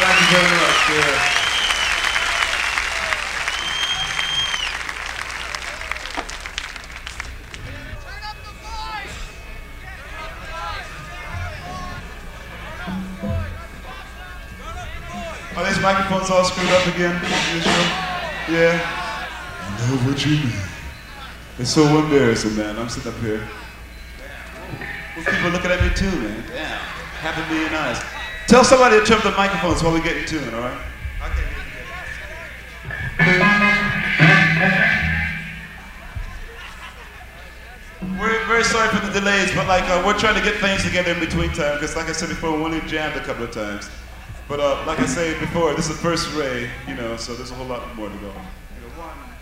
Thank you very much. Yeah. Are these microphones all screwed up again? Yeah. I know what you mean. It's so embarrassing, man. I'm sitting up here. Well, people looking at me too, man. Damn. Half a million eyes. Tell somebody to turn up the microphones while we get in tune, all right? We're very sorry for the delays, but like we're trying to get things together in between time, because like I said before, we only jammed a couple of times. But like I said before, this is the first ray, you know, so there's a whole lot more to go.